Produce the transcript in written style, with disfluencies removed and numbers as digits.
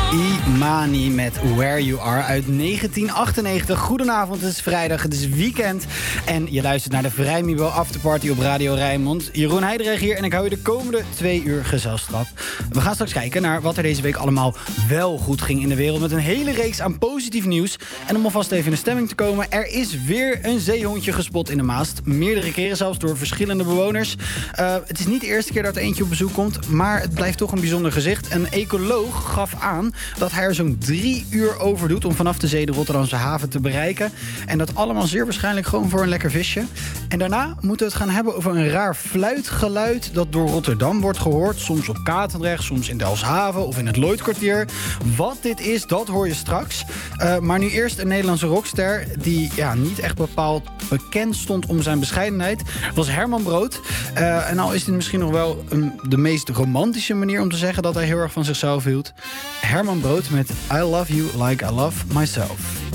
Imani met Where You Are uit 1998. Goedenavond, het is vrijdag, het is weekend. En je luistert naar de Vrijmibo Afterparty op Radio Rijnmond. Jeroen Heidrich hier en ik hou je de komende 2 uur gezelschap. We gaan straks kijken naar wat er deze week allemaal wel goed ging in de wereld. Met een hele reeks aan positief nieuws. En om alvast even in de stemming te komen, er is weer een zeehondje gespot in de Maast. Meerdere keren zelfs door verschillende bewoners. Het is niet de eerste keer dat er eentje op bezoek komt, maar het blijft toch een bijzonder gezicht. Een ecoloog gaf aan dat hij er zo'n 3 uur over doet om vanaf de zee de Rotterdamse haven te bereiken. En dat allemaal zeer waarschijnlijk gewoon voor een lekker visje. En daarna moeten we het gaan hebben over een raar fluitgeluid dat door Rotterdam wordt gehoord. Soms op Katendrecht, soms in Delfshaven of in het Lloydkwartier. Wat dit is, dat hoor je straks. Maar nu eerst een Nederlandse rockster die niet echt bepaald bekend stond om zijn bescheidenheid. Dat was Herman Brood. En al is dit misschien nog wel de meest romantische manier om te zeggen dat hij heel erg van zichzelf hield. Herman Brood met I Love You Like I Love Myself.